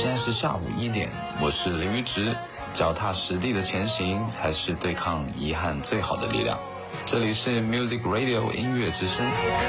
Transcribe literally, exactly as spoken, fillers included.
现在是下午一点，我是林于直，脚踏实地的前行才是对抗遗憾最好的力量。这里是 Music Radio 音乐之声。